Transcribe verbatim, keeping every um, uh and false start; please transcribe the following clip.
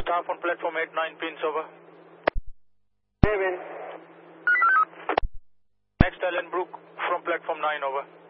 Staff on platform eight, nine pins, over. David. Next, Alan Brook from platform nine, over.